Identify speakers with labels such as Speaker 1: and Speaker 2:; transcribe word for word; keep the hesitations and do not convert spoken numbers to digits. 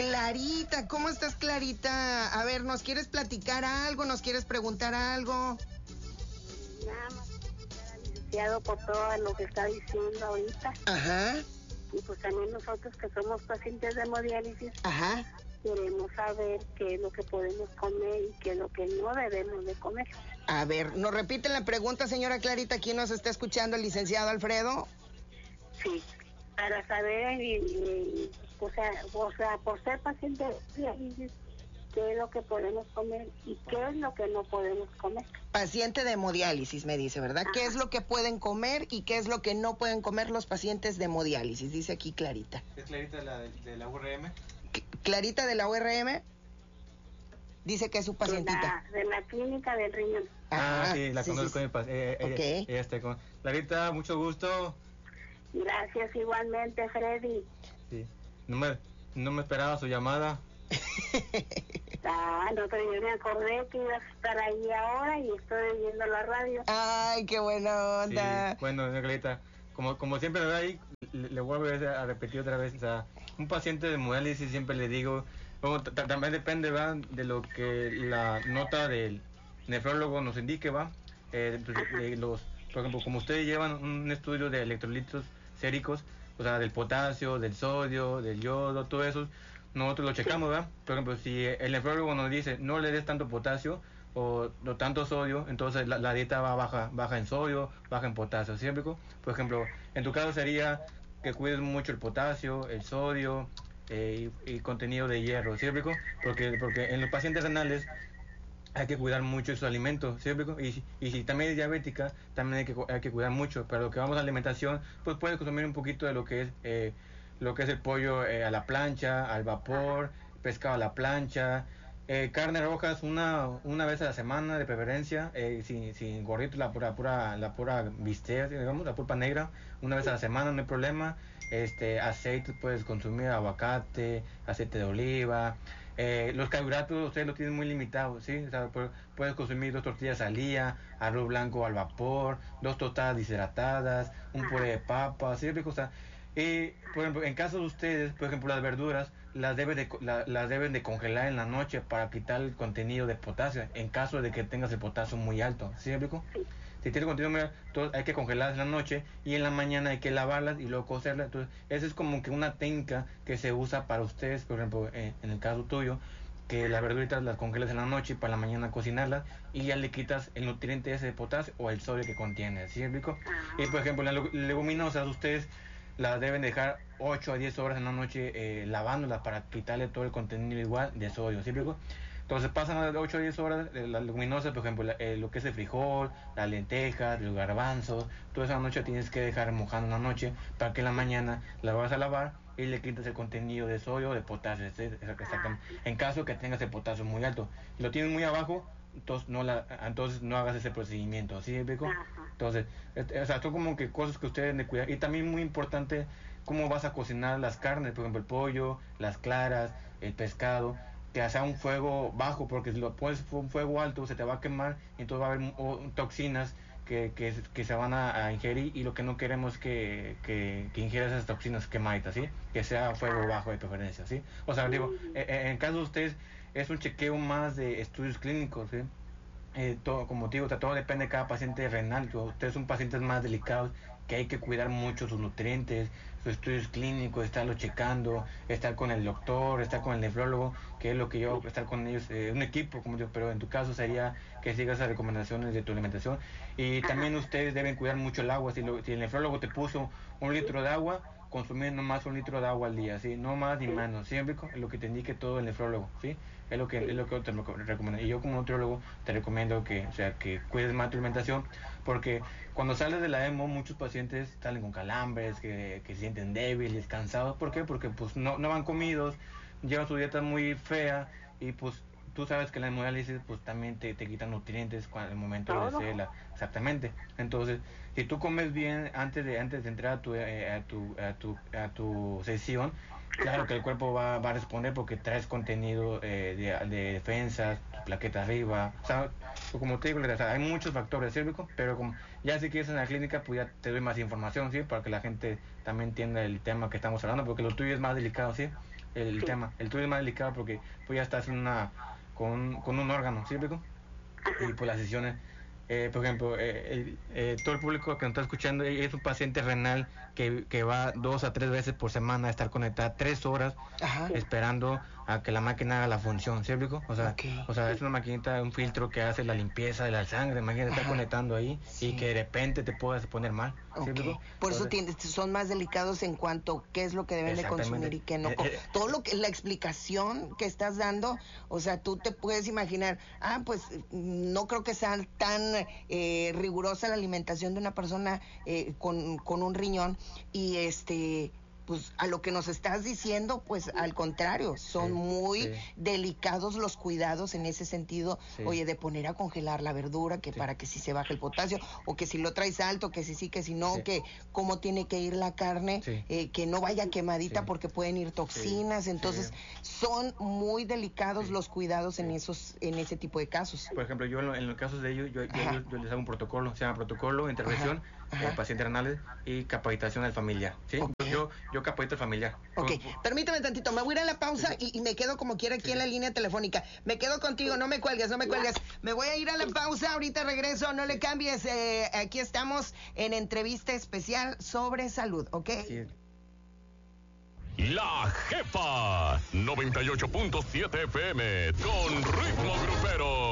Speaker 1: Clarita, ¿cómo estás, Clarita? A ver, ¿nos quieres platicar algo? ¿Nos quieres preguntar algo?
Speaker 2: Nada más, licenciado, por todo lo que está diciendo ahorita.
Speaker 1: Ajá.
Speaker 2: Y pues también nosotros que somos pacientes de hemodiálisis,
Speaker 1: Ajá.
Speaker 2: queremos saber qué es lo que podemos comer y qué es lo que no debemos de comer.
Speaker 1: A ver, ¿nos repiten la pregunta, señora Clarita? ¿Quién nos está escuchando, el licenciado Alfredo?
Speaker 2: Sí, para saber, y, y, o sea, o sea, por ser paciente de hemodiálisis, qué es lo que podemos comer y qué es lo que no podemos comer.
Speaker 1: Paciente de hemodiálisis, me dice, ¿verdad? Ajá. ¿Qué es lo que pueden comer y qué es lo que no pueden comer los pacientes de hemodiálisis? Dice aquí Clarita.
Speaker 3: ¿Es Clarita de la, de la U R M?
Speaker 1: Clarita de la U R M. Dice que es su pacientita.
Speaker 2: De la, de la clínica del riñón.
Speaker 3: Ah, ah sí, la sí, conozco. Sí, sí. Eh, eh,
Speaker 1: okay.
Speaker 3: ella, ella está con... Clarita, mucho gusto.
Speaker 2: Gracias, igualmente, Freddy.
Speaker 3: Sí. No me, no me esperaba su llamada.
Speaker 2: Ah, no, pero yo me acordé que ibas a estar ahí ahora y estoy viendo la radio.
Speaker 1: Ay, qué buena onda.
Speaker 3: Sí, bueno, Clarita, como, como siempre me ve ahí, le, le vuelvo a repetir otra vez, o sea, un paciente de hemodiálisis siempre le digo, bueno, también depende, ¿va? De lo que la nota del nefrólogo nos indique, ¿va? Eh, de, de los, por ejemplo, como ustedes llevan un estudio de electrolitos séricos, o sea, del potasio, del sodio, del yodo, todo eso, nosotros lo checamos, ¿verdad? Por ejemplo, si el nefrólogo nos dice no le des tanto potasio o no tanto sodio, entonces la, la dieta va baja, baja en sodio, baja en potasio, ¿sí? Por ejemplo, en tu caso sería que cuides mucho el potasio, el sodio eh, y, y contenido de hierro, ¿sí? Porque, porque en los pacientes renales hay que cuidar mucho su alimento, ¿sí? Y, si, y si también es diabética, también hay que, hay que cuidar mucho, pero lo que vamos a alimentación, pues puedes consumir un poquito de lo que es... Eh, lo que es el pollo eh, a la plancha, al vapor, pescado a la plancha, eh, carne rojas una una vez a la semana de preferencia, eh, sin, sin gorrito, la pura pura la pura bistec, digamos, la pulpa negra, una vez a la semana, no hay problema. Este, aceite puedes consumir, aguacate, aceite de oliva. Eh, los carbohidratos ustedes lo tienen muy limitados, ¿sí? O sea, puedes consumir dos tortillas al día, arroz blanco al vapor, dos tostadas deshidratadas, un puré de papa, ¿sí? O sea, y, por ejemplo, en caso de ustedes, por ejemplo, las verduras las deben de, la, las deben de congelar en la noche para quitar el contenido de potasio, en caso de que tengas el potasio muy alto, ¿sí me explico? Si tiene contenido muy alto, hay que congelarlas en la noche y en la mañana hay que lavarlas y luego cocerlas. Entonces, esa es como que una técnica que se usa para ustedes, por ejemplo, eh, en el caso tuyo, que las verduritas las congelas en la noche y para la mañana cocinarlas y ya le quitas el nutriente ese de potasio o el sodio que contiene, ¿sí me explico? Y, por ejemplo, las leguminosas, ustedes las deben dejar ocho a diez horas en la noche eh, lavándolas para quitarle todo el contenido igual de sodio, ¿sí? Entonces pasan las ocho a diez horas, eh, las leguminosas, por ejemplo, la, eh, lo que es el frijol, las lentejas, los garbanzos, toda esa noche tienes que dejar mojando una noche para que en la mañana la vas a lavar y le quitas el contenido de sodio o de potasio, exactamente. En caso que tengas el potasio muy alto, si lo tienes muy abajo, entonces no la entonces no hagas ese procedimiento, ¿sí, Beco? Entonces, o sea, son como que cosas que ustedes deben de cuidar. Y también muy importante cómo vas a cocinar las carnes, por ejemplo, el pollo, las claras, el pescado, que sea un fuego bajo, porque si lo pones un fuego alto se te va a quemar y entonces va a haber o, toxinas que, que, que se van a, a ingerir, y lo que no queremos es que, que, que ingieras esas toxinas quemaditas, ¿sí? Que sea fuego bajo de preferencia, ¿sí? O sea, digo, en, en caso de ustedes es un chequeo más de estudios clínicos, ¿sí? Eh, todo, como te digo, todo depende de cada paciente renal. Ustedes son pacientes más delicados que hay que cuidar mucho sus nutrientes, sus estudios clínicos, estarlo checando, estar con el doctor, estar con el nefrólogo, que es lo que yo, estar con ellos, eh, un equipo, como yo, pero en tu caso sería que sigas las recomendaciones de tu alimentación. Y también ustedes deben cuidar mucho el agua. Si, lo, si el nefrólogo te puso un litro de agua, consumir nomás un litro de agua al día, ¿sí? No más ni menos, ¿sí? Es lo que te indique todo el nefrólogo, ¿sí? Es lo que es lo que te recomiendo. Y yo como nutriólogo te recomiendo que, o sea, que cuides más tu alimentación, porque cuando sales de la hemo muchos pacientes salen con calambres, que, que se sienten débiles, cansados. ¿Por qué? Porque pues no, no van comidos, llevan su dieta muy fea y pues tú sabes que la hemodiálisis pues también te, te quita nutrientes cuando el momento de hacerla, exactamente. Entonces, si tú comes bien antes de antes de entrar a tu eh, a tu a tu a tu sesión, claro que el cuerpo va, va a responder porque traes contenido eh, de, de defensas, tu plaqueta arriba, o sea, como te digo, o sea, hay muchos factores, ¿sí? Pero como ya si quieres en la clínica, pues ya te doy más información, ¿sí? Para que la gente también entienda el tema que estamos hablando, porque lo tuyo es más delicado, ¿sí? el
Speaker 2: Sí.
Speaker 3: tema. El tuyo es más delicado porque pues ya estás en una, con, con un órgano, ¿sí, explico? Y pues las sesiones, eh, por ejemplo, eh, eh, eh, todo el público que nos está escuchando eh, es un paciente renal que, que va dos a tres veces por semana a estar conectada tres horas
Speaker 1: Ajá.
Speaker 3: esperando a que la máquina haga la función, ¿sí, explico? O sea,
Speaker 1: Ok.
Speaker 3: o sea, es una maquinita, un filtro que hace la limpieza de la sangre, imagínate estar
Speaker 1: Ajá.
Speaker 3: conectando ahí
Speaker 1: Sí.
Speaker 3: y que de repente te puedas poner mal, ¿sí,
Speaker 1: Ok.
Speaker 3: explico?
Speaker 1: Por eso
Speaker 3: Entonces,
Speaker 1: tienes, son más delicados en cuanto qué es lo que deben de
Speaker 3: Exactamente.
Speaker 1: consumir y qué no.
Speaker 3: Eh, eh,
Speaker 1: Todo lo que la explicación que estás dando, o sea, tú te puedes imaginar, ah, pues no creo que sea tan eh, rigurosa la alimentación de una persona eh, con, con un riñón y este pues a lo que nos estás diciendo, pues al contrario, son
Speaker 3: Sí,
Speaker 1: muy
Speaker 3: sí.
Speaker 1: delicados los cuidados en ese sentido,
Speaker 3: Sí.
Speaker 1: oye, de poner a congelar la verdura, que
Speaker 3: Sí.
Speaker 1: para que si se baje el potasio, o que si lo traes alto, que si sí, que si no,
Speaker 3: Sí.
Speaker 1: que cómo tiene que ir la carne,
Speaker 3: Sí.
Speaker 1: eh, que no vaya quemadita
Speaker 3: Sí.
Speaker 1: porque pueden ir toxinas,
Speaker 3: Sí.
Speaker 1: entonces
Speaker 3: Sí.
Speaker 1: son muy delicados
Speaker 3: Sí.
Speaker 1: los cuidados en
Speaker 3: Sí.
Speaker 1: esos, en ese tipo de casos.
Speaker 3: Por ejemplo, yo en, lo- en los casos de ellos, yo, yo,
Speaker 1: Ajá.
Speaker 3: yo- yo les hago un protocolo, se llama protocolo, intervención,
Speaker 1: Ajá.
Speaker 3: eh, pacientes renales y capacitación al familiar, ¿sí?
Speaker 1: Ok.
Speaker 3: Yo, yo capacito al familiar.
Speaker 1: Ok,
Speaker 3: Como-
Speaker 1: permíteme tantito, me voy a ir a la pausa
Speaker 3: Sí, sí.
Speaker 1: y, y me quedo como quiera aquí
Speaker 3: Sí,
Speaker 1: en la
Speaker 3: sí.
Speaker 1: línea telefónica. Me quedo contigo, no me cuelgues, no me cuelgues. Me voy a ir a la pausa, ahorita regreso, no le cambies. eh, aquí estamos en entrevista especial sobre salud, ¿ok?
Speaker 3: Sí.
Speaker 4: La Jefa noventa y ocho punto siete F M con ritmo grupero.